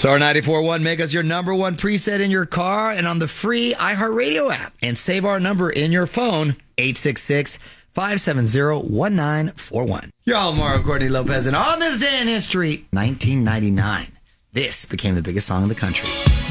Star 94.1, make us your number one preset in your car and on the free iHeartRadio app. And save our number in your phone, 866-570-1941. You're all Mario Courtney Lopez, and on this day in history, 1999, this became the biggest song in the country.